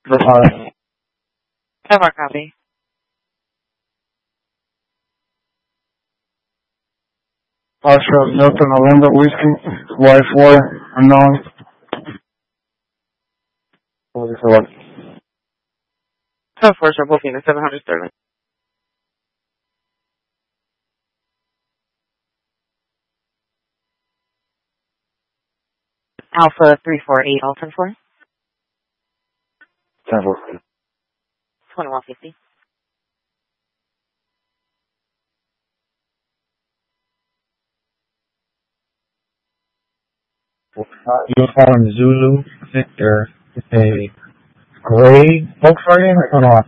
Have our copy. Oscar Delta November Whiskey, Y4, unknown. 47. So first, we're booking the 700 sterling. Alpha 348, Alton 4. 10-4. 2150. Uniform Zulu Victor, a gray Volkswagen. I don't know.